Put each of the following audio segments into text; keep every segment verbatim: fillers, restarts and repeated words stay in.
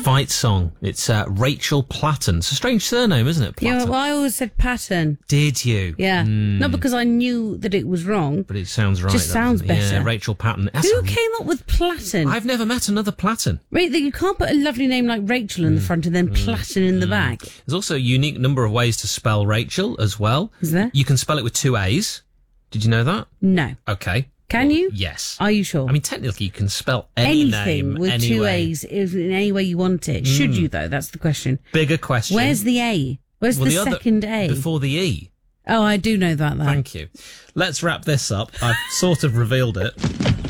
fight song. It's uh, Rachel Platten. It's a strange surname, isn't it? Platten. Yeah, well, I always said Pattern. Did you? Yeah. Mm. Not because I knew that it was wrong. But it sounds right. Just sounds doesn't it? better. Yeah, Rachel Platten. That's Who a- came up with Platten? I've never met another Platten. Right, you can't put a lovely name like Rachel in the front and then Platten in the back. There's also a unique number of ways to spell Rachel as well. Is there? You can spell it with two A's. Did you know that? No. Okay. Can you? Yes. Are you sure? I mean, technically, you can spell any Anything name with any two way. A's is in any way you want it. Should you, though? That's the question. Bigger question. Where's the A? Where's Well, the, other- second A? Before the E. Oh, I do know about that. Thank you. Let's wrap this up. I've sort of revealed it.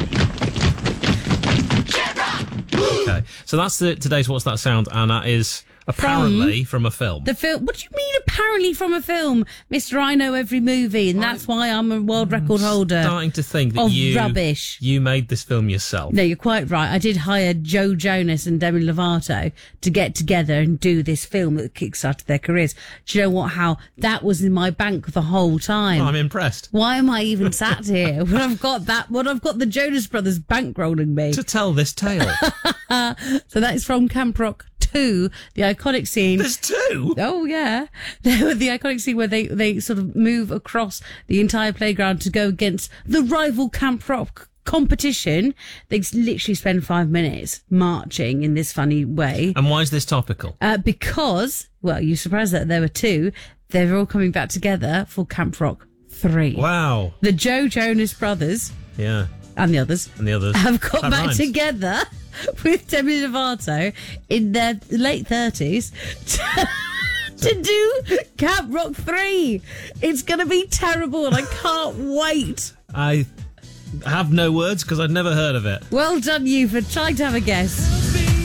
Okay, so that's the, today's What's That Sound, and that is apparently from, from a film. The film. What do you mean? Apparently from a film, Mister I know every movie, and that's why I'm a world record holder. Starting to think that of you rubbish. you made this film yourself. No, you're quite right. I did hire Joe Jonas and Demi Lovato to get together and do this film that kickstarted their careers. Do you know what? How that was in my bank the whole time. I'm impressed. Why am I even sat here when I've got that? When I've got the Jonas Brothers bankrolling me? To tell this tale. So that is from Camp Rock two, the iconic scene. There's two? Oh yeah, the iconic scene where they they sort of move across the entire playground to go against the rival Camp Rock competition. They literally spend five minutes marching in this funny way. And why is this topical? Uh, because, well, you're surprised that there were two. They're all coming back together for Camp Rock three. Wow. The Joe Jonas Brothers Yeah. and the others And the others. have got That back rhymes. together with Demi Lovato in their late thirties to, to do Camp Rock three. It's going to be terrible and I can't wait. I have no words because I'd never heard of it. Well done you for trying to have a guess.